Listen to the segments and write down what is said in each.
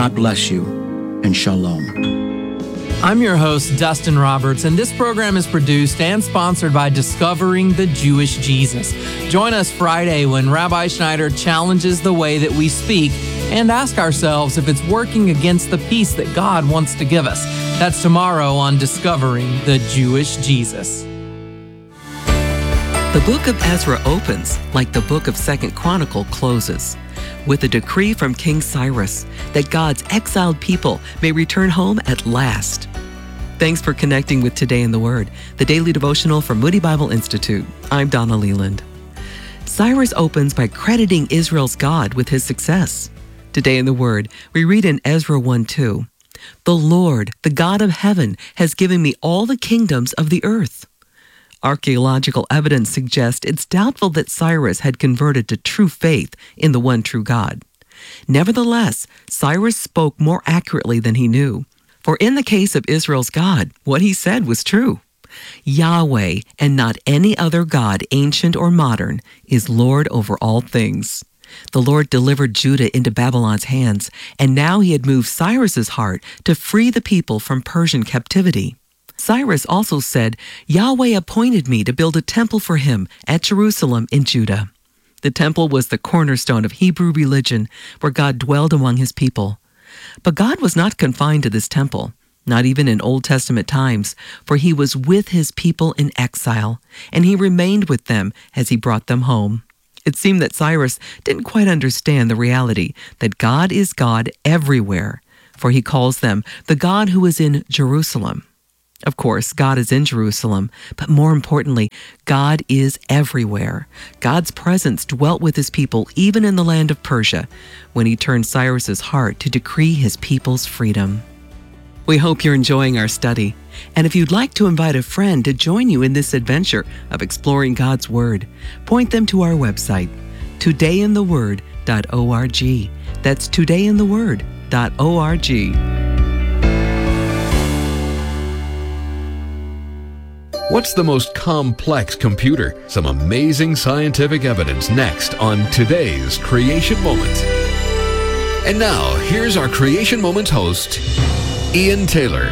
God bless you, and shalom. I'm your host, Dustin Roberts, and this program is produced and sponsored by Discovering the Jewish Jesus. Join us Friday when Rabbi Schneider challenges the way that we speak and ask ourselves if it's working against the peace that God wants to give us. That's tomorrow on Discovering the Jewish Jesus. The book of Ezra opens like the book of 2nd Chronicle closes, with a decree from King Cyrus that God's exiled people may return home at last. Thanks for connecting with Today in the Word, the daily devotional from Moody Bible Institute. I'm Donna Leland. Cyrus opens by crediting Israel's God with his success. Today in the Word, we read in Ezra 1:2, "The Lord, the God of heaven, has given me all the kingdoms of the earth." Archaeological evidence suggests it's doubtful that Cyrus had converted to true faith in the one true God. Nevertheless, Cyrus spoke more accurately than he knew. For in the case of Israel's God, what he said was true. Yahweh, and not any other God, ancient or modern, is Lord over all things. The Lord delivered Judah into Babylon's hands, and now he had moved Cyrus's heart to free the people from Persian captivity. Cyrus also said, "Yahweh appointed me to build a temple for him at Jerusalem in Judah." The temple was the cornerstone of Hebrew religion, where God dwelled among his people. But God was not confined to this temple, not even in Old Testament times, for he was with his people in exile, and he remained with them as he brought them home. It seemed that Cyrus didn't quite understand the reality that God is God everywhere, for he calls them the God who is in Jerusalem. Of course, God is in Jerusalem, but more importantly, God is everywhere. God's presence dwelt with his people even in the land of Persia, when he turned Cyrus's heart to decree his people's freedom. We hope you're enjoying our study. And if you'd like to invite a friend to join you in this adventure of exploring God's Word, point them to our website, todayintheword.org. That's todayintheword.org. What's the most complex computer? Some amazing scientific evidence next on today's Creation Moment. And now, here's our Creation Moments host, Ian Taylor.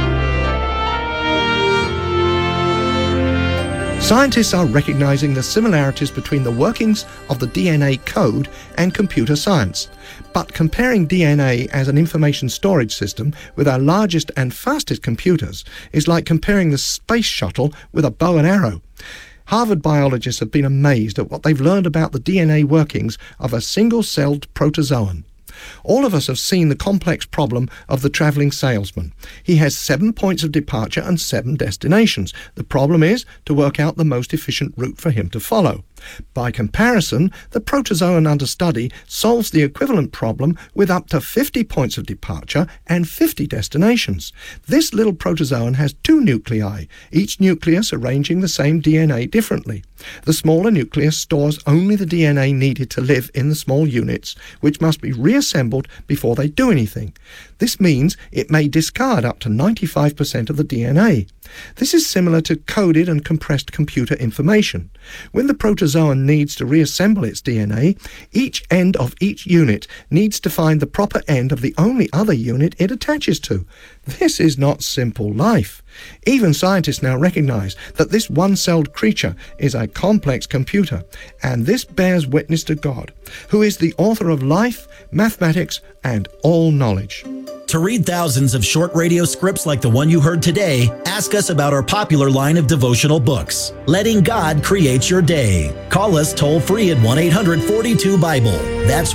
Scientists are recognizing the similarities between the workings of the DNA code and computer science. But comparing DNA as an information storage system with our largest and fastest computers is like comparing the space shuttle with a bow and arrow. Harvard biologists have been amazed at what they've learned about the DNA workings of a single-celled protozoan. All of us have seen the complex problem of the travelling salesman. He has 7 points of departure and 7 destinations. The problem is to work out the most efficient route for him to follow. By comparison, the protozoan under study solves the equivalent problem with up to 50 points of departure and 50 destinations. This little protozoan has 2 nuclei, each nucleus arranging the same DNA differently. The smaller nucleus stores only the DNA needed to live in the small units, which must be reassembled before they do anything. This means it may discard up to 95% of the DNA. This is similar to coded and compressed computer information. When the protozoan needs to reassemble its DNA, each end of each unit needs to find the proper end of the only other unit it attaches to. This is not simple life. Even scientists now recognize that this one-celled creature is a complex computer, and this bears witness to God, who is the author of life, mathematics, and all knowledge. To read thousands of short radio scripts like the one you heard today, ask us about our popular line of devotional books, Letting God Create Your Day. Call us toll-free at 1-800-42-BIBLE. That's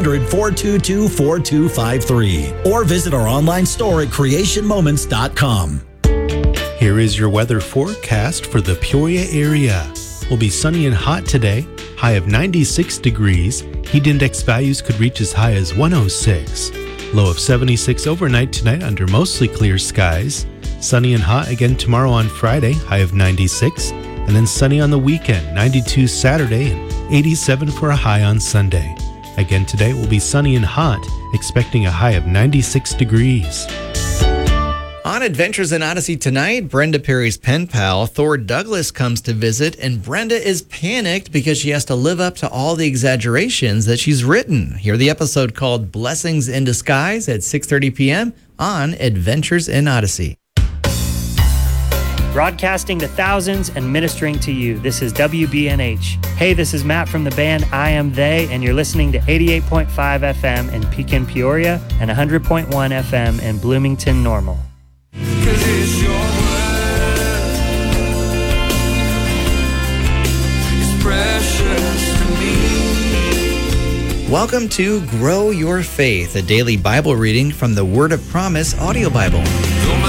1-800-422-4253. Or visit our online store at creationmoments.com. Here is your weather forecast for the Peoria area. Will be sunny and hot today, high of 96 degrees. Heat index values could reach as high as 106. Low of 76 overnight tonight under mostly clear skies. Sunny and hot again tomorrow on Friday, high of 96. And then sunny on the weekend, 92 Saturday and 87 for a high on Sunday. Again today will be sunny and hot, expecting a high of 96 degrees. On Adventures in Odyssey tonight, Brenda Perry's pen pal, Thor Douglas, comes to visit, and Brenda is panicked because she has to live up to all the exaggerations that she's written. Hear the episode called Blessings in Disguise at 6:30 p.m. on Adventures in Odyssey. Broadcasting to thousands and ministering to you. This is WBNH. Hey, this is Matt from the band I Am They, and you're listening to 88.5 FM in Pekin, Peoria, and 100.1 FM in Bloomington, Normal. Welcome to Grow Your Faith, a daily Bible reading from the Word of Promise audio Bible.